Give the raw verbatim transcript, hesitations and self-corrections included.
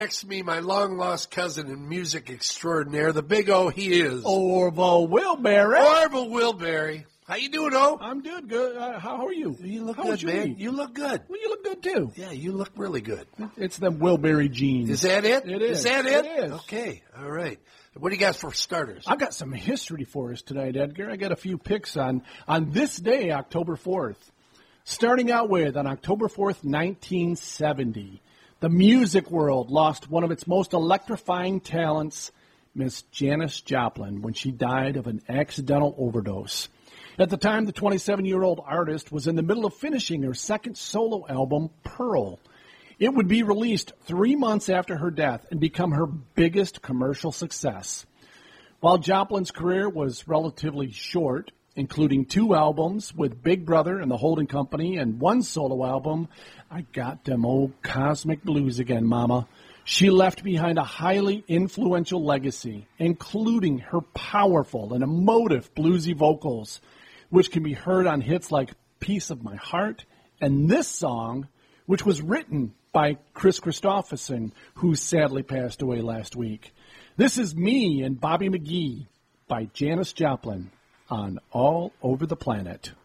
Next to me, my long-lost cousin and music extraordinaire, the big O he is. Orville Wilbury. Orville Wilbury. How you doing, O? I'm doing good. Uh, how are you? You look how good, man. Week? You look good. Well, you look good, too. Yeah, you look really good. It's them Wilbury genes. Is that it? It is. Is that it? It is. Okay, all right. What do you got for starters? I got some history for us tonight, Edgar. I got a few picks on, on this day, October fourth. Starting out with, on October fourth, nineteen seventy, the music world lost one of its most electrifying talents, Miss Janis Joplin, when she died of an accidental overdose. At the time, the twenty-seven-year-old artist was in the middle of finishing her second solo album, Pearl. It would be released three months after her death and become her biggest commercial success. While Joplin's career was relatively short, including two albums with Big Brother and the Holding Company and one solo album, I got them old cosmic blues again, Mama. She left behind a highly influential legacy, including her powerful and emotive bluesy vocals, which can be heard on hits like Piece of My Heart and this song, which was written by Chris Christopherson, who sadly passed away last week. This is Me and Bobby McGee by Janis Joplin on All Over the Planet.